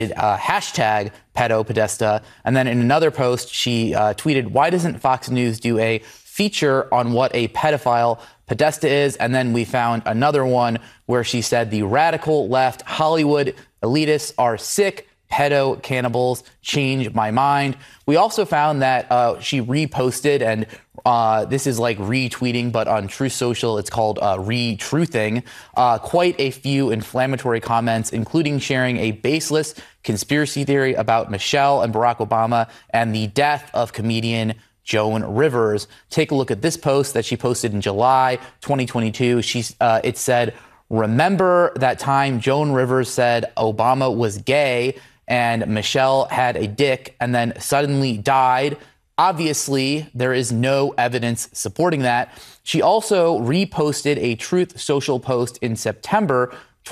hashtag pedopodesta. And then in another post, she tweeted, why doesn't Fox News do a feature on what a pedophile Podesta is? And then we found another one where she said the radical left Hollywood elitists are sick pedo cannibals, change my mind. We also found that she reposted, and this is like retweeting, but on Truth Social, it's called retruthing, quite a few inflammatory comments, including sharing a baseless conspiracy theory about Michelle and Barack Obama and the death of comedian Joan Rivers. Take a look at this post that she posted in July 2022. It said, remember that time Joan Rivers said Obama was gay and Michelle had a dick and then suddenly died. Obviously, there is no evidence supporting that. She also reposted a Truth Social post in September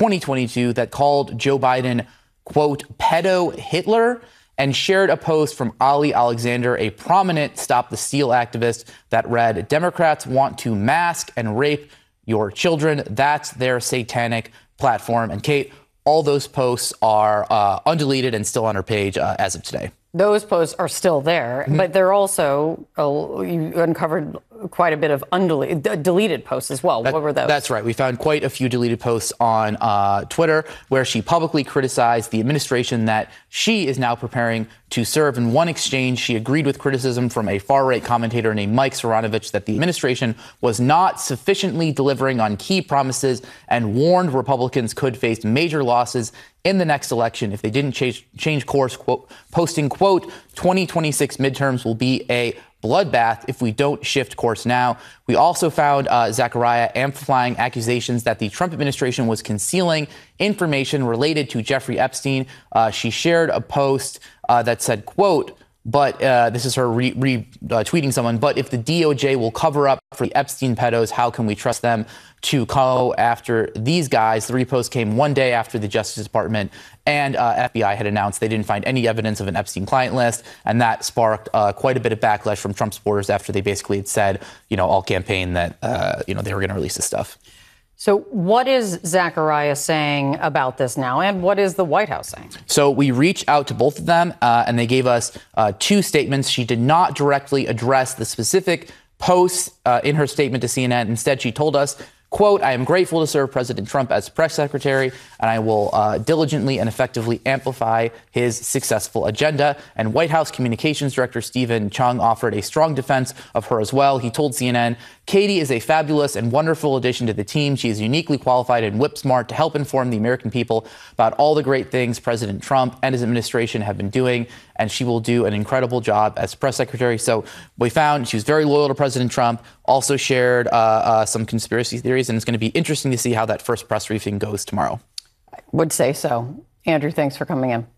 2022 that called Joe Biden, quote, pedo Hitler, and shared a post from Ali Alexander, a prominent Stop the Steal activist, that read, Democrats want to mask and rape your children. That's their satanic platform. And Kate, all those posts are undeleted and still on her page as of today. Those posts are still there, but they're also, you uncovered quite a bit of deleted posts as well. What were those? That's right. We found quite a few deleted posts on Twitter where she publicly criticized the administration that she is now preparing to serve. In one exchange, she agreed with criticism from a far-right commentator named Mike Saranovich that the administration was not sufficiently delivering on key promises and warned Republicans could face major losses in the next election if they didn't change course, quote, posting, quote, 2026 midterms will be a bloodbath if we don't shift course now. We also found Zachariah amplifying accusations that the Trump administration was concealing information related to Jeffrey Epstein. She shared a post that said, quote, but this is her tweeting someone, but if the DOJ will cover up for the Epstein pedos, how can we trust them to go after these guys? The repost came one day after the Justice Department and FBI had announced they didn't find any evidence of an Epstein client list. And that sparked quite a bit of backlash from Trump supporters after they basically had said, all campaign that, they were going to release this stuff. So what is Zachariah saying about this now? And what is the White House saying? So we reached out to both of them and they gave us two statements. She did not directly address the specific posts in her statement to CNN. Instead, she told us, quote, I am grateful to serve President Trump as press secretary, and I will diligently and effectively amplify his successful agenda. And White House Communications Director Stephen Chung offered a strong defense of her as well. He told CNN, Katie is a fabulous and wonderful addition to the team. She is uniquely qualified and whip smart to help inform the American people about all the great things President Trump and his administration have been doing. And she will do an incredible job as press secretary. So we found she was very loyal to President Trump, also shared some conspiracy theories. And it's going to be interesting to see how that first press briefing goes tomorrow. I would say so. Andrew, thanks for coming in.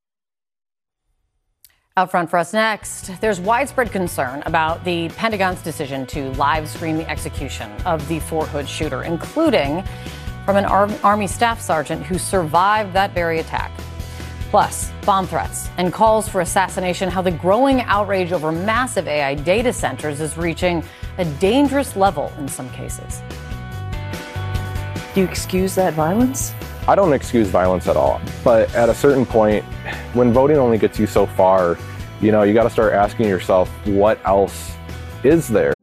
Out front for us next, there's widespread concern about the Pentagon's decision to live stream the execution of the Fort Hood shooter, including from an Army staff sergeant who survived that very attack. Plus, bomb threats and calls for assassination, how the growing outrage over massive AI data centers is reaching a dangerous level in some cases. Do you excuse that violence? I don't excuse violence at all. But at a certain point, when voting only gets you so far, you got to start asking yourself, what else is there?